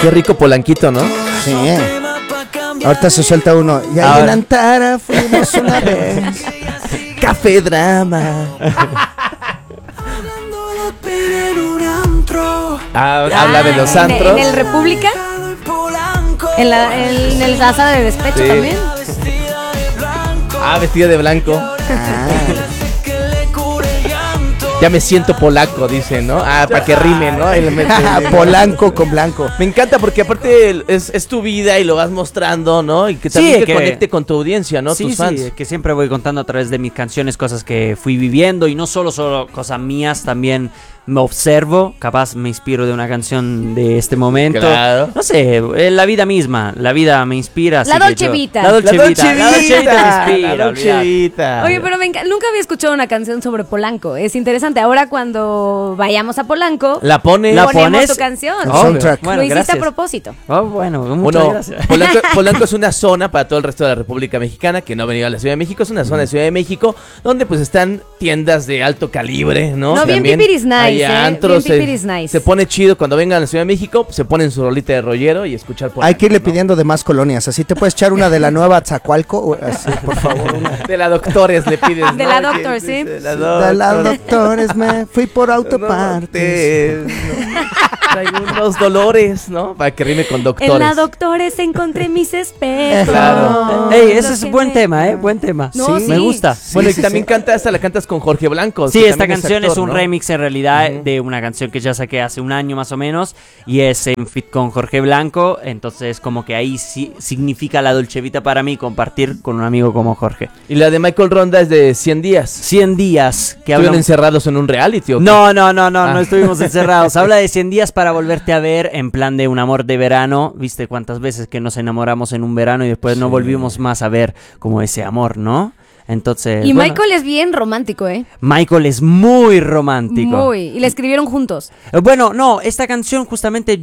Qué rico polanquito, ¿no? Sí. Ahorita se suelta uno. Y ahí en Antara fuimos una vez. Café Drama. Habla de los antros. En el República. En la sala de despecho también. Vestida de blanco. Ya me siento polaco, dice, ¿no? Para que rime, ¿no? Polanco con blanco. Me encanta porque aparte es tu vida y lo vas mostrando, ¿no? Y que también que conecte con tu audiencia, ¿no? Sí, tus fans. Sí, que siempre voy contando a través de mis canciones cosas que fui viviendo y no solo cosas mías, también me observo, capaz me inspiro de una canción de este momento. Claro. No sé, la vida misma, la vida me inspira. La Dolce Vita. La Dolce Vita me inspira. La Dolce Vita. Oye, pero nunca había escuchado una canción sobre Polanco. Es interesante. Ahora cuando vayamos a Polanco, ponemos tu canción. Soundtrack. Bueno, lo hiciste a propósito. Bueno, muchas gracias. Polanco es una zona para todo el resto de la República Mexicana que no ha venido a la Ciudad de México. Es una zona de Ciudad de México donde pues están tiendas de alto calibre, ¿no? No, bien pipiris nice. Antros, bien pipiris nice. Se pone chido cuando vengan a la Ciudad de México, se ponen su rolita de rollero y escuchar Polanco. Hay que irle pidiendo de más colonias. Así te puedes echar una de la nueva Atzacualco. Así, por favor. De la Doctores le pides. De la Doctor, sí. De la Doctores me fui por autopartes. Traigo unos dolores, ¿no? Para que rime con Doctores. En la Doctores encontré mis espejos. Claro. Ey, ese es buen tema, buen tema. No, sí, me gusta. Bueno, y también la cantas con Jorge Blanco. Sí, esta canción es un remix en realidad de una canción que ya saqué hace un año más o menos y es en feat con Jorge Blanco, entonces como que ahí sí significa la Dolce Vita para mí compartir con un amigo como Jorge. Y la de Michael Ronda es de 100 días. 100 días. Que ¿Estuvieron encerrados en un reality o qué? No estuvimos encerrados. Habla de 100 días para volverte a ver en plan de un amor de verano. ¿Viste cuántas veces que nos enamoramos en un verano y después no volvimos más a ver como ese amor, ¿no? Entonces, y Michael es bien romántico, ¿eh? Michael es muy romántico. Muy. Y la escribieron juntos. Bueno, no, esta canción justamente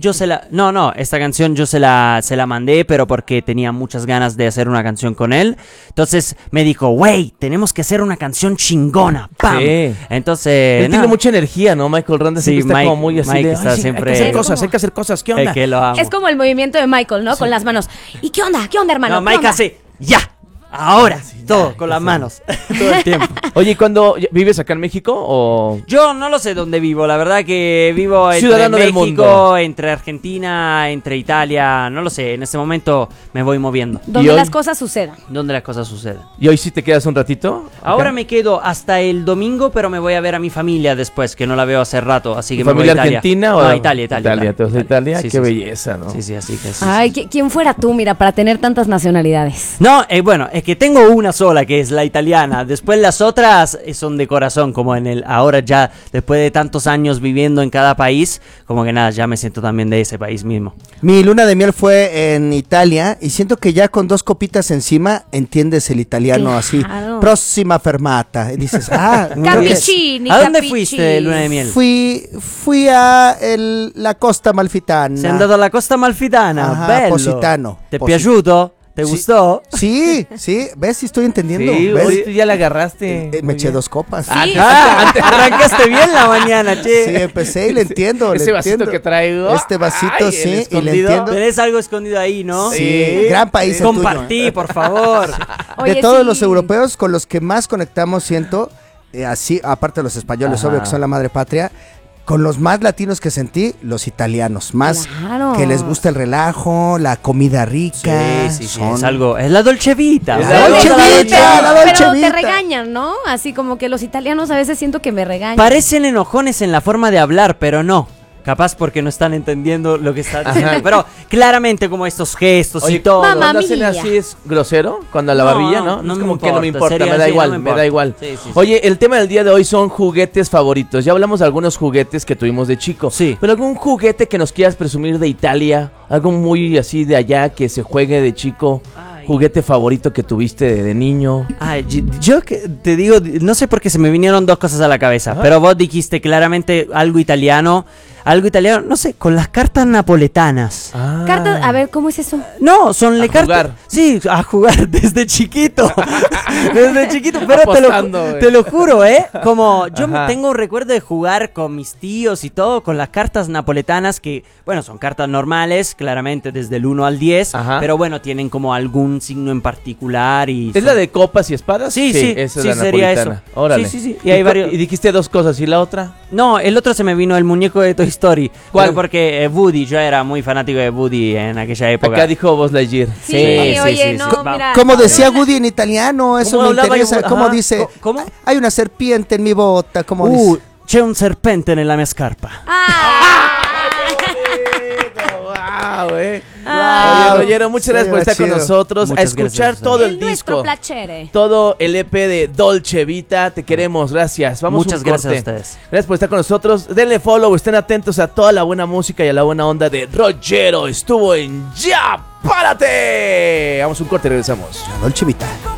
esta canción yo se la mandé, pero porque tenía muchas ganas de hacer una canción con él. Entonces me dijo, güey, tenemos que hacer una canción chingona. ¡Pam! Sí. Entonces, él tiene mucha energía, ¿no? Michael Ronda siempre está como muy así Mike de, está siempre... hay que hacer cosas, ¿qué onda? Que lo amo. Es como el movimiento de Michael, ¿no? Sí. Con las manos. ¿Y qué onda, hermano? No, Mike hace, ¡ya! Ahora, todo con las manos, todo el tiempo. Oye, ¿cuándo vives acá en México o...? Yo no lo sé dónde vivo, la verdad que vivo entre México, entre Argentina, entre Italia, no lo sé, en este momento me voy moviendo. Donde las cosas sucedan. Donde las cosas sucedan. ¿Y hoy sí te quedas un ratito? Ahora me quedo hasta el domingo, pero me voy a ver a mi familia después, que no la veo hace rato, así que me voy a Italia. ¿Argentina o...? No, Italia. Italia, sí, qué belleza, ¿no? Sí, así que sí. Ay, ¿quién fuera tú, mira, para tener tantas nacionalidades? No, bueno, es que tengo una sola, que es la italiana. Después las otras son de corazón, como ahora ya, después de tantos años viviendo en cada país, como que nada, ya me siento también de ese país mismo. Mi luna de miel fue en Italia y siento que ya con 2 copitas encima entiendes el italiano, claro. Así. Próxima fermata. Y dices, Cappuccini. ¿A dónde fuiste de luna de miel? Fui a la Costa Malfitana. ¿Se han dado a la Costa Malfitana? Ajá, bello. Positano. ¿Te piaciuto? ¿Te gustó? Sí, ¿ves? Sí estoy entendiendo. Sí, ¿ves? Hoy ya la agarraste. Me eché 2 copas. Sí. Arrancaste bien la mañana, che. Sí, empecé y le entiendo. Ese vasito que traigo. Este vasito, sí, y le entiendo. Tenés algo escondido ahí, ¿no? Sí, gran país el Compartí, tuyo. por favor. Oye, de todos los europeos con los que más conectamos, siento, así, aparte de los españoles, obvio que son la madre patria, con los más latinos que sentí, los italianos, más que les gusta el relajo, la comida rica. Sí, es algo, es la Dolce Vita. La Dolce Vita. Pero te regañan, ¿no? Así como que los italianos a veces siento que me regañan. Parecen enojones en la forma de hablar, pero no. Capaz porque no están entendiendo lo que está diciendo. Pero claramente como estos gestos y todo. Mamá ¿Cuando hacen así es grosero? Cuando a la barbilla, ¿no? No es me como importa, que no me importa, sería me da así, igual, no me me da importa. igual. Sí. Oye, el tema del día de hoy son juguetes favoritos. Ya hablamos de algunos juguetes que tuvimos de chico. Sí. Pero algún juguete que nos quieras presumir de Italia, algo muy así de allá que se juegue de chico. ¿Juguete favorito que tuviste de niño? Ay, yo que te digo, no sé por qué se me vinieron 2 cosas a la cabeza, pero vos dijiste claramente algo italiano. algo italiano, no sé, con las cartas napoletanas. Cartas, a ver, ¿cómo es eso? No, son le cartas. Sí, a jugar desde chiquito. Desde chiquito, pero te lo juro, como yo tengo un recuerdo de jugar con mis tíos y todo con las cartas napoletanas que, bueno, son cartas normales, claramente desde el 1 al 10, pero bueno, tienen como algún signo en particular y ¿Es la de copas y espadas? Sí, esa es la sería eso. Órale. Sí. Y hay varios. ¿Y dijiste 2 cosas y la otra? No, el otro se me vino el muñeco de Toy Story. ¿Cuál? Porque Woody, yo era muy fanático de Woody en aquella época. Acá dijo Buzz Lightyear. Sí, oye, no, mira. Como decía Woody en italiano, eso me interesa. ¿Cómo dice? ¿Cómo? Hay una serpiente en mi bota, ¿cómo dice? C'è un serpente nella mia scarpa. Wow, Rollero, muchas gracias por estar con nosotros. Muchas a escuchar todo el disco. Todo el EP de Dolce Vita. Te queremos, gracias. Vamos muchas gracias a ustedes. Gracias por estar con nosotros. Denle follow, estén atentos a toda la buena música y a la buena onda de Rollero. Estuvo en Ya Párate. Vamos a un corte y regresamos. Dolce Vita.